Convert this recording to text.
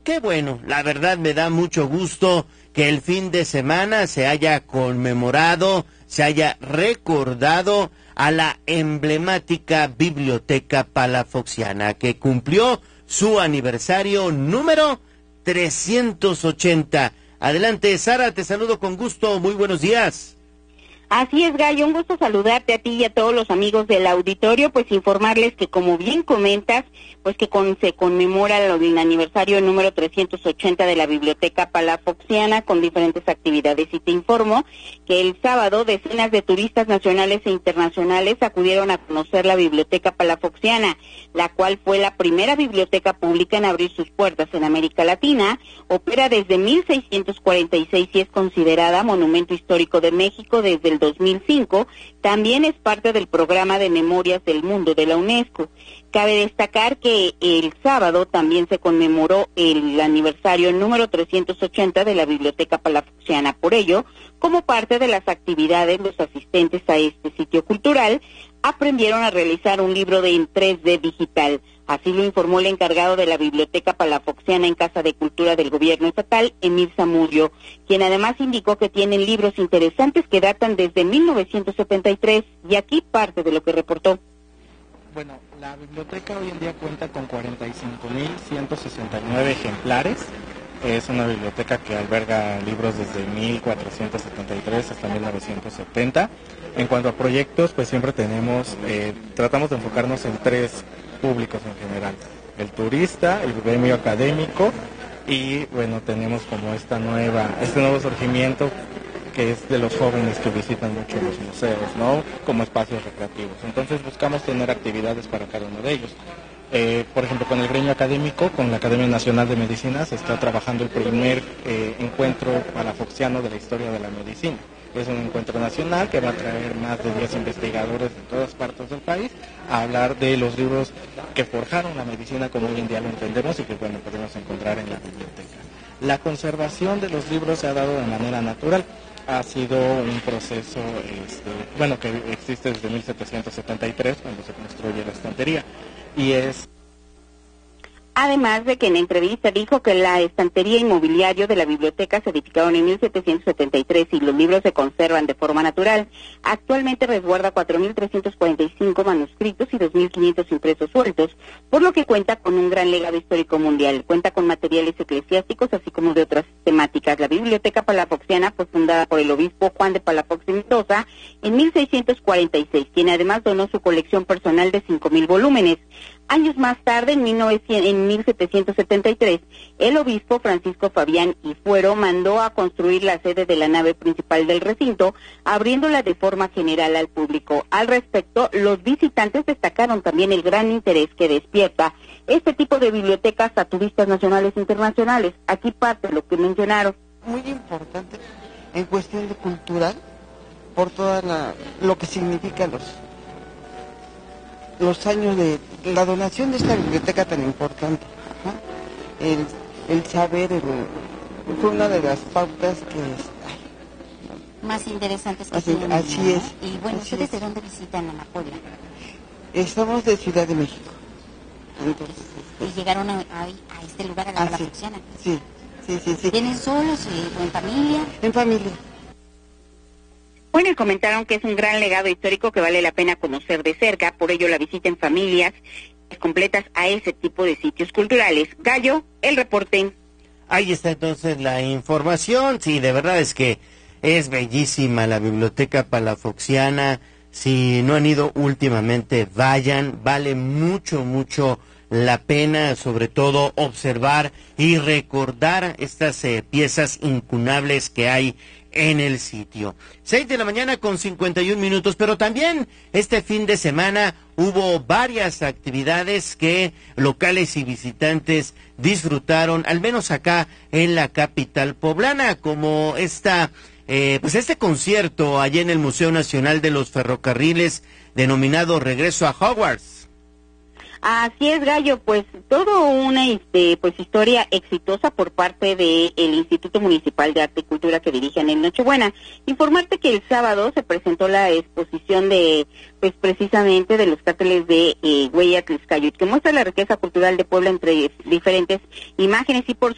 qué bueno, la verdad me da mucho gusto que el fin de semana se haya conmemorado, se haya recordado a la emblemática Biblioteca Palafoxiana, que cumplió su aniversario número 380. Adelante, Sara, te saludo con gusto, muy buenos días. Así es, Gallo, un gusto saludarte a ti y a todos los amigos del auditorio, pues informarles que, como bien comentas, pues que se conmemora el aniversario número 380 de la Biblioteca Palafoxiana con diferentes actividades, y te informo que el sábado decenas de turistas nacionales e internacionales acudieron a conocer la Biblioteca Palafoxiana, la cual fue la primera biblioteca pública en abrir sus puertas en América Latina, opera desde 1646 y es considerada Monumento Histórico de México desde el 2005, también es parte del Programa de Memorias del Mundo de la UNESCO. Cabe destacar que el sábado también se conmemoró el aniversario número 380 de la Biblioteca Palafoxiana. Por ello, como parte de las actividades, los asistentes a este sitio cultural aprendieron a realizar un libro en 3D digital. Así lo informó el encargado de la Biblioteca Palafoxiana en Casa de Cultura del Gobierno Estatal, Emir Zamudio, quien además indicó que tienen libros interesantes que datan desde 1973, y aquí parte de lo que reportó. Bueno, la biblioteca hoy en día cuenta con 45.169 ejemplares. Es una biblioteca que alberga libros desde 1473 hasta 1970. En cuanto a proyectos, pues siempre tratamos de enfocarnos en tres públicos en general: el turista, el gremio académico y bueno, tenemos como este nuevo surgimiento que es de los jóvenes que visitan mucho los museos, ¿no? Como espacios recreativos. Entonces buscamos tener actividades para cada uno de ellos. Por ejemplo, con el gremio académico, con la Academia Nacional de Medicina, se está trabajando el primer encuentro palafoxiano de la historia de la medicina. Es un encuentro nacional que va a traer más de 10 investigadores de todas partes del país a hablar de los libros que forjaron la medicina como hoy en día lo entendemos y que bueno, podemos encontrar en la biblioteca. La conservación de los libros se ha dado de manera natural. Ha sido un proceso que existe desde 1773, cuando se construye la estantería, y es... Además de que en entrevista dijo que la estantería y mobiliario de la biblioteca se edificaron en 1773 y los libros se conservan de forma natural. Actualmente resguarda 4.345 manuscritos y 2.500 impresos sueltos, por lo que cuenta con un gran legado histórico mundial. Cuenta con materiales eclesiásticos, así como de otras temáticas. La Biblioteca Palafoxiana fue fundada por el obispo Juan de Palafox y Mendoza en 1646, quien además donó su colección personal de 5.000 volúmenes. Años más tarde, en 1773, el obispo Francisco Fabián y Fuero mandó a construir la sede de la nave principal del recinto, abriéndola de forma general al público. Al respecto, los visitantes destacaron también el gran interés que despierta este tipo de bibliotecas a turistas nacionales e internacionales. Aquí parte lo que mencionaron. Muy importante en cuestión de cultural, por toda lo que significa los años de la donación de esta biblioteca tan importante, ¿no? El saber, fue una de las pautas que más interesantes que así, tienen. Así es. Y bueno, ¿ustedes de dónde visitan a Puebla? Estamos de Ciudad de México. Entonces, ¿y llegaron a este lugar, a la Palafoxiana? Sí. ¿Vienen solos o en familia? En familia. Bueno, y comentaron que es un gran legado histórico que vale la pena conocer de cerca, por ello la visita en familias completas a ese tipo de sitios culturales. Gallo, el reporte. Ahí está entonces la información. Sí, de verdad es que es bellísima la Biblioteca Palafoxiana. Si no han ido últimamente, vayan, vale mucho la pena, sobre todo observar y recordar estas piezas incunables que hay en el sitio. 6:51 a.m, pero también este fin de semana hubo varias actividades que locales y visitantes disfrutaron, al menos acá en la capital poblana, como este concierto allá en el Museo Nacional de los Ferrocarriles, denominado Regreso a Hogwarts. Así es, Gallo, pues todo una historia exitosa por parte del Instituto Municipal de Arte y Cultura que dirige Anel Nochebuena. Informarte que el sábado se presentó la exposición de, pues precisamente de los carteles de Huella Tlaxcayot, que muestra la riqueza cultural de Puebla entre diferentes imágenes y por